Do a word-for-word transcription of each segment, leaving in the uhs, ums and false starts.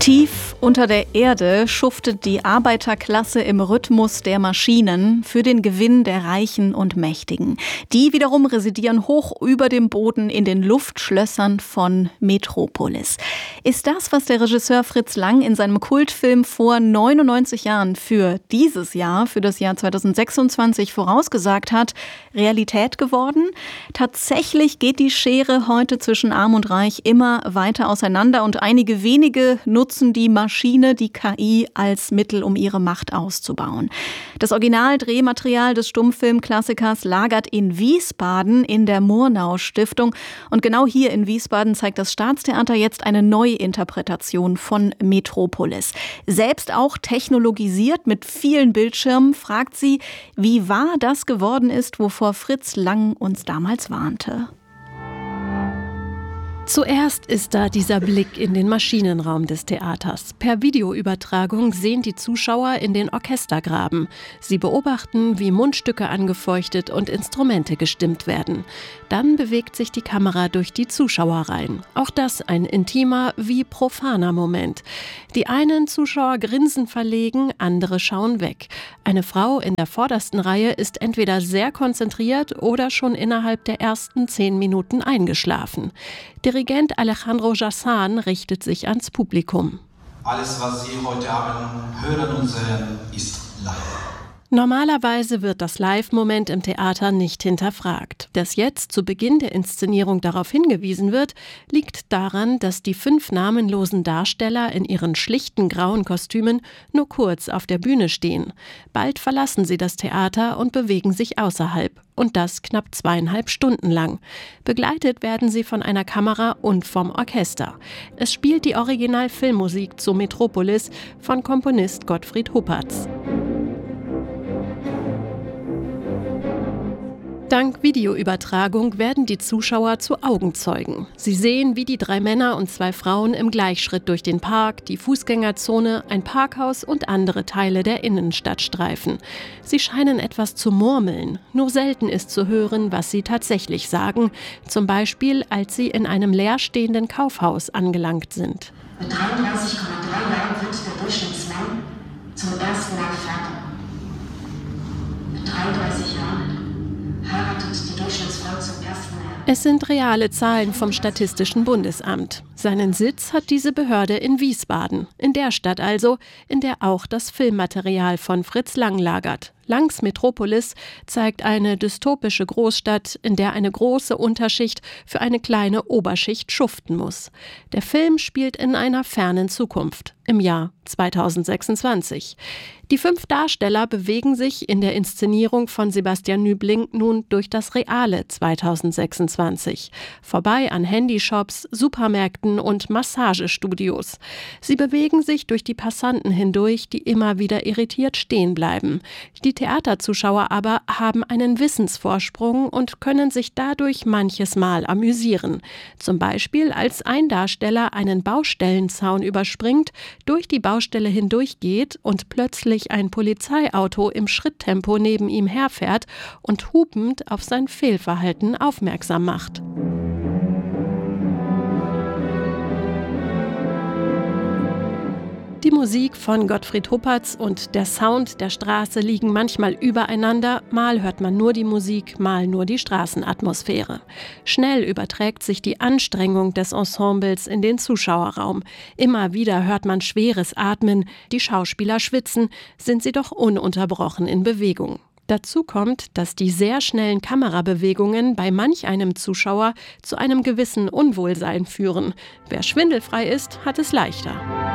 Tief unter der Erde schuftet die Arbeiterklasse im Rhythmus der Maschinen für den Gewinn der Reichen und Mächtigen. Die wiederum residieren hoch über dem Boden in den Luftschlössern von Metropolis. Ist das, was der Regisseur Fritz Lang in seinem Kultfilm vor neunundneunzig Jahren für dieses Jahr, für das Jahr zweitausendsechsundzwanzig vorausgesagt hat, Realität geworden? Tatsächlich geht die Schere heute zwischen Arm und Reich immer weiter auseinander und einige wenige nutzen die Maschine, die K I, als Mittel, um ihre Macht auszubauen. Das Originaldrehmaterial des Stummfilmklassikers lagert in Wiesbaden in der Murnau-Stiftung. Und genau hier in Wiesbaden zeigt das Staatstheater jetzt eine Neuinterpretation von Metropolis. Selbst auch technologisiert mit vielen Bildschirmen fragt sie, wie wahr das geworden ist, wovor Fritz Lang uns damals warnte. Zuerst ist da dieser Blick in den Maschinenraum des Theaters. Per Videoübertragung sehen die Zuschauer in den Orchestergraben. Sie beobachten, wie Mundstücke angefeuchtet und Instrumente gestimmt werden. Dann bewegt sich die Kamera durch die Zuschauerreihen. Auch das ein intimer wie profaner Moment. Die einen Zuschauer grinsen verlegen, andere schauen weg. Eine Frau in der vordersten Reihe ist entweder sehr konzentriert oder schon innerhalb der ersten zehn Minuten eingeschlafen. Dirigent Alejandro Jassan richtet sich ans Publikum. Alles, was Sie heute Abend hören und sehen, ist live. Normalerweise wird das Live-Moment im Theater nicht hinterfragt. Dass jetzt zu Beginn der Inszenierung darauf hingewiesen wird, liegt daran, dass die fünf namenlosen Darsteller in ihren schlichten grauen Kostümen nur kurz auf der Bühne stehen. Bald verlassen sie das Theater und bewegen sich außerhalb. Und das knapp zweieinhalb Stunden lang. Begleitet werden sie von einer Kamera und vom Orchester. Es spielt die Original-Filmmusik zu Metropolis von Komponist Gottfried Huppertz. Dank Videoübertragung werden die Zuschauer zu Augenzeugen. Sie sehen, wie die drei Männer und zwei Frauen im Gleichschritt durch den Park, die Fußgängerzone, ein Parkhaus und andere Teile der Innenstadt streifen. Sie scheinen etwas zu murmeln. Nur selten ist zu hören, was sie tatsächlich sagen. Zum Beispiel, als sie in einem leerstehenden Kaufhaus angelangt sind. Mit dreiunddreißig Komma drei Jahren wird der Durchschnittsmann zum ersten Mal Vater. Mit dreiunddreißig Jahren heiratet die Durchschnittsfrau zum ersten Mal. Es sind reale Zahlen vom Statistischen Bundesamt. Seinen Sitz hat diese Behörde in Wiesbaden, in der Stadt also, in der auch das Filmmaterial von Fritz Lang lagert. Langs Metropolis zeigt eine dystopische Großstadt, in der eine große Unterschicht für eine kleine Oberschicht schuften muss. Der Film spielt in einer fernen Zukunft, im Jahr zweitausendsechsundzwanzig. Die fünf Darsteller bewegen sich in der Inszenierung von Sebastian Nübling nun durch das reale zweitausendsechsundzwanzig, vorbei an Handyshops, Supermärkten und Massagestudios. Sie bewegen sich durch die Passanten hindurch, die immer wieder irritiert stehen bleiben. Die Theaterzuschauer aber haben einen Wissensvorsprung und können sich dadurch manches Mal amüsieren. Zum Beispiel, als ein Darsteller einen Baustellenzaun überspringt, durch die Baustelle hindurchgeht und plötzlich ein Polizeiauto im Schritttempo neben ihm herfährt und hupend auf sein Fehlverhalten aufmerksam macht. Die Musik von Gottfried Huppertz und der Sound der Straße liegen manchmal übereinander, mal hört man nur die Musik, mal nur die Straßenatmosphäre. Schnell überträgt sich die Anstrengung des Ensembles in den Zuschauerraum. Immer wieder hört man schweres Atmen, die Schauspieler schwitzen, sind sie doch ununterbrochen in Bewegung. Dazu kommt, dass die sehr schnellen Kamerabewegungen bei manch einem Zuschauer zu einem gewissen Unwohlsein führen. Wer schwindelfrei ist, hat es leichter.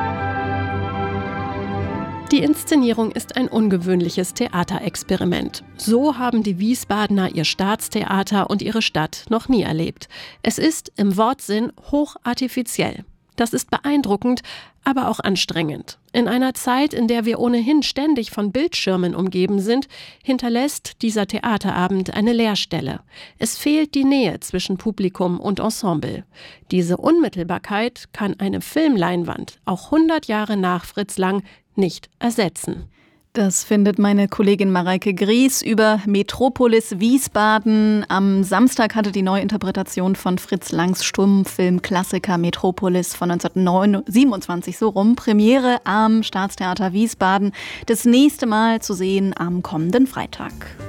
Die Inszenierung ist ein ungewöhnliches Theaterexperiment. So haben die Wiesbadener ihr Staatstheater und ihre Stadt noch nie erlebt. Es ist im Wortsinn hochartifiziell. Das ist beeindruckend, aber auch anstrengend. In einer Zeit, in der wir ohnehin ständig von Bildschirmen umgeben sind, hinterlässt dieser Theaterabend eine Leerstelle. Es fehlt die Nähe zwischen Publikum und Ensemble. Diese Unmittelbarkeit kann eine Filmleinwand, auch hundert Jahre nach Fritz Lang, nicht ersetzen. Das findet meine Kollegin Mareike Gries über Metropolis Wiesbaden. Am Samstag hatte die Neuinterpretation von Fritz Langs Stummfilm-Klassiker Metropolis von neunzehnhundertsiebenundzwanzig so rum Premiere am Staatstheater Wiesbaden. Das nächste Mal zu sehen am kommenden Freitag.